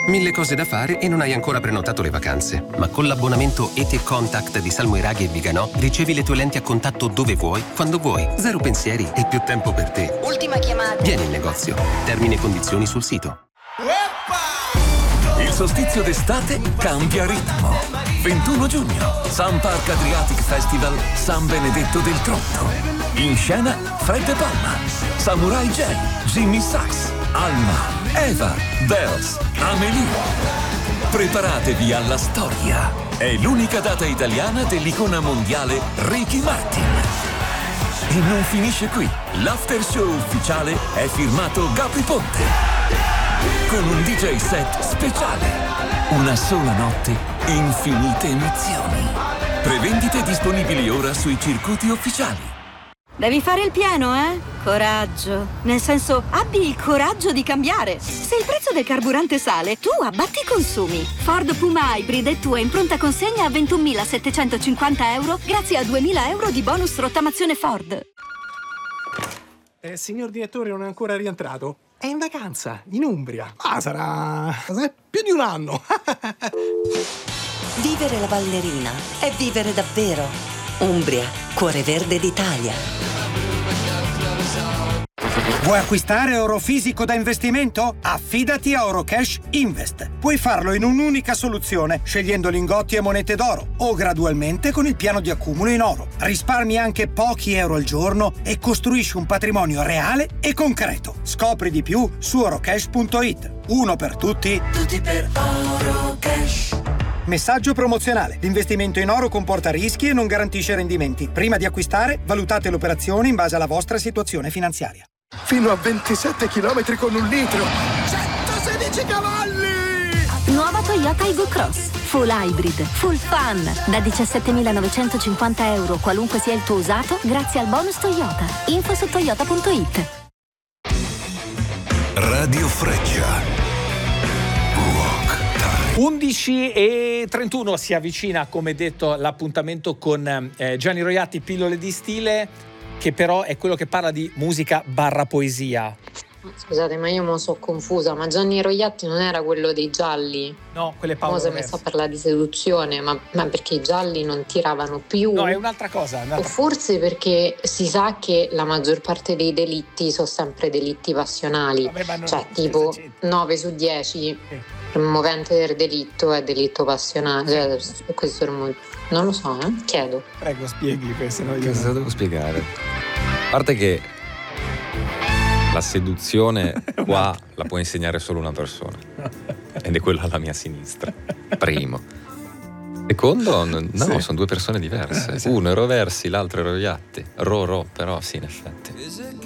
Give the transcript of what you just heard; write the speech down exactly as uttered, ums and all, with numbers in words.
Mille cose da fare e non hai ancora prenotato le vacanze. Ma con l'abbonamento E T Contact di Salmoiraghi e Viganò ricevi le tue lenti a contatto dove vuoi, quando vuoi. Zero pensieri e più tempo per te. Ultima chiamata. Vieni in negozio. Termini e condizioni sul sito. Il solstizio d'estate cambia ritmo. ventuno giugno, Sun Park Adriatic Festival San Benedetto del Tronto. In scena Fred De Palma, Samurai J, Jimmy Sachs, Alma, Eva, Bells, Amelie. Preparatevi alla storia. È l'unica data italiana dell'icona mondiale Ricky Martin. E non finisce qui. L'after show ufficiale è firmato Gabri Ponte. Con un D J set speciale. Una sola notte, infinite emozioni. Prevendite disponibili ora sui circuiti ufficiali. Devi fare il pieno, eh? Coraggio. Nel senso, abbi il coraggio di cambiare. Se il prezzo del carburante sale, tu abbatti i consumi. Ford Puma Hybrid è tua in pronta consegna a ventunomilasettecentocinquanta euro grazie a duemila euro di bonus rottamazione Ford. Eh, signor direttore non è ancora rientrato. È in vacanza, in Umbria. Ah, sarà... sarà più di un anno. Vivere la ballerina è vivere davvero. Umbria, cuore verde d'Italia. Vuoi acquistare oro fisico da investimento? Affidati a Orocash Invest. Puoi farlo in un'unica soluzione, scegliendo lingotti e monete d'oro, o gradualmente con il piano di accumulo in oro. Risparmi anche pochi euro al giorno e costruisci un patrimonio reale e concreto. Scopri di più su orocash punto it. Uno per tutti, Tutti per Orocash. Messaggio promozionale. L'investimento in oro comporta rischi e non garantisce rendimenti. Prima di acquistare, valutate l'operazione in base alla vostra situazione finanziaria. Fino a ventisette chilometri con un litro. centosedici cavalli! Nuova Toyota Igo Cross. Full hybrid, full fun. Da diciassettemilanovecentocinquanta euro, qualunque sia il tuo usato, grazie al bonus Toyota. Info su toyota punto it. Radio Freccia. undici e trentuno si avvicina, come detto, l'appuntamento con eh, Gianni Roiatti, Pillole di stile, che però è quello che parla di musica barra poesia. Scusate, ma io mo so confusa, ma Gianni Roiatti non era quello dei gialli? No, quelle Paolo Mo si è Roversi. messo a parlare di seduzione, ma, ma perché i gialli non tiravano più? No, è un'altra cosa. È un'altra... O forse perché si sa che la maggior parte dei delitti sono sempre delitti passionali. Vabbè, ma non- Cioè, tipo nove su dieci, il movente del delitto è delitto passionale. Cioè, questo è un- non lo so, eh? Chiedo. Prego, spieghi questo. No, io Cosa no. devo spiegare? A parte che la seduzione qua la può insegnare solo una persona ed è quella alla mia sinistra. Primo. Secondo, n- no, Sì. sono due persone diverse. Uno è Roversi, l'altro è Roiatti. Ro, ro, però sì, in effetti.